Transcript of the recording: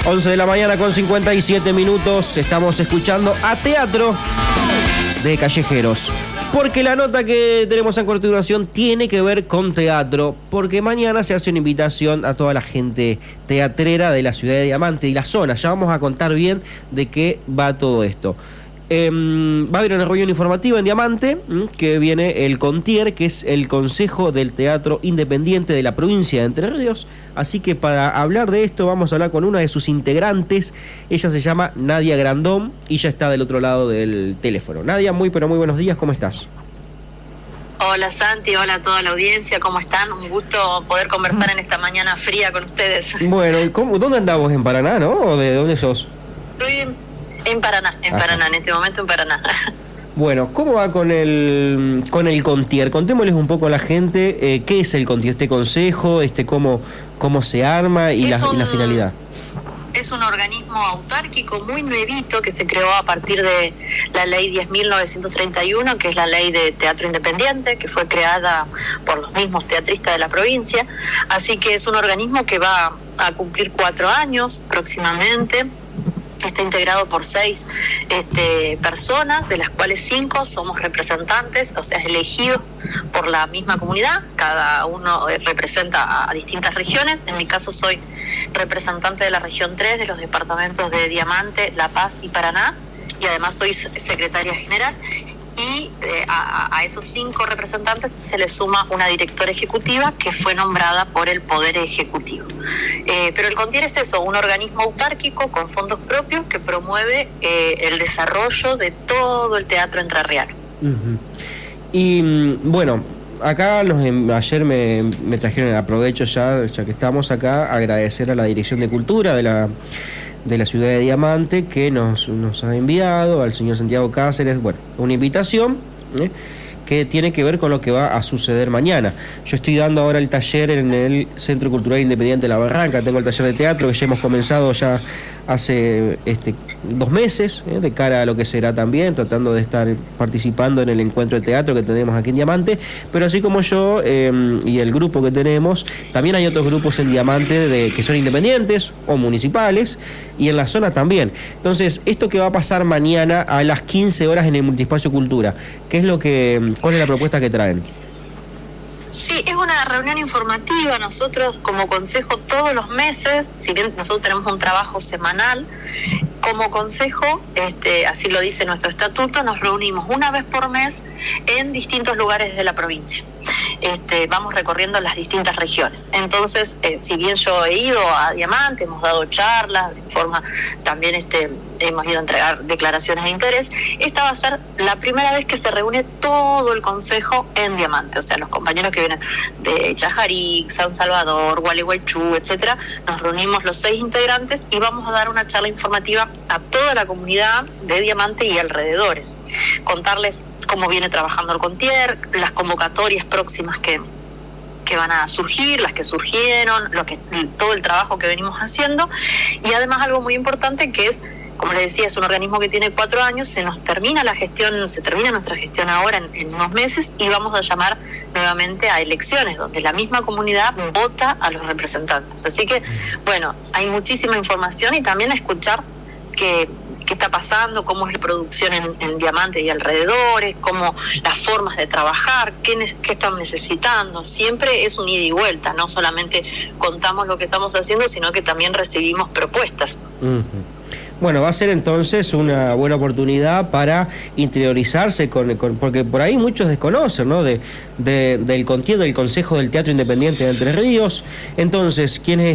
11 de la mañana con 57 minutos. Estamos escuchando a Teatro de Callejeros. Porque la nota que tenemos a continuación tiene que ver con teatro. Porque mañana se hace una invitación a toda la gente teatrera de la ciudad de Diamante y la zona. Ya vamos a contar bien de qué va todo esto. Va a haber una reunión informativa en Diamante, que viene el CONTIER, que es el Consejo del Teatro Independiente de la provincia de Entre Ríos. Así que para hablar de esto vamos a hablar con una de sus integrantes. Ella se llama Nadia Grandón y ya está del otro lado del teléfono. Nadia, muy buenos días, ¿cómo estás? Hola Santi, hola a toda la audiencia, ¿cómo están? Un gusto poder conversar en esta mañana fría con ustedes. Bueno, ¿dónde andamos? ¿En Paraná, no? ¿O de dónde sos? Estoy en Paraná, en este momento en Paraná. Bueno, ¿cómo va con el CONTIER? Contémosles un poco a la gente qué es el CONTIER, este consejo, cómo se arma y la finalidad. Es un organismo autárquico muy nuevito que se creó a partir de la ley 10.931, que es la ley de teatro independiente, que fue creada por los mismos teatristas de la provincia. Así que es un organismo que va a cumplir 4 años próximamente. Está integrado por 6 personas, de las cuales 5 somos representantes, o sea, elegidos por la misma comunidad. Cada uno representa a distintas regiones. En mi caso soy representante de la región 3, de los departamentos de Diamante, La Paz y Paraná, y además soy secretaria general. Y a esos 5 representantes se le suma una directora ejecutiva que fue nombrada por el Poder Ejecutivo. Pero el CONTIER es eso, un organismo autárquico con fondos propios que promueve el desarrollo de todo el teatro entrerriano. Uh-huh. Y bueno, acá ayer me trajeron, aprovecho ya que estamos acá, agradecer a la Dirección de Cultura de la ciudad de Diamante, que nos ha enviado al señor Santiago Cáceres, bueno, una invitación que tiene que ver con lo que va a suceder mañana. Yo estoy dando ahora el taller en el Centro Cultural Independiente de La Barranca, tengo el taller de teatro que ya hemos comenzado ya hace 2 meses, de cara a lo que será también, tratando de estar participando en el encuentro de teatro que tenemos aquí en Diamante, pero así como yo y el grupo que tenemos, también hay otros grupos en Diamante que son independientes o municipales, y en la zona también. Entonces, esto que va a pasar mañana a las 15 horas en el Multiespacio Cultura, ¿cuál es la propuesta que traen? Sí, es una reunión informativa. Nosotros como consejo todos los meses, si bien nosotros tenemos un trabajo semanal, como consejo, así lo dice nuestro estatuto, nos reunimos una vez por mes en distintos lugares de la provincia. Vamos recorriendo las distintas regiones. Entonces, si bien yo he ido a Diamante, hemos dado charlas, de forma también hemos ido a entregar declaraciones de interés, esta va a ser la primera vez que se reúne todo el consejo en Diamante, o sea, los compañeros que vienen de Chajarí, San Salvador, Gualeguaychú, etcétera, nos reunimos los 6 integrantes y vamos a dar una charla informativa a toda la comunidad de Diamante y alrededores, contarles cómo viene trabajando el CONTIER, las convocatorias próximas que van a surgir, las que surgieron, todo el trabajo que venimos haciendo, y además algo muy importante que es, como les decía, es un organismo que tiene 4 años, se termina nuestra gestión ahora en unos meses y vamos a llamar nuevamente a elecciones, donde la misma comunidad vota a los representantes. Así que, bueno, hay muchísima información y también escuchar qué está pasando, cómo es la producción en Diamante y alrededores, cómo las formas de trabajar, qué están necesitando. Siempre es un ida y vuelta, no solamente contamos lo que estamos haciendo, sino que también recibimos propuestas. Uh-huh. Bueno, va a ser entonces una buena oportunidad para interiorizarse porque por ahí muchos desconocen, ¿no? Del CONTIER, del Consejo del Teatro Independiente de Entre Ríos. Entonces, quienes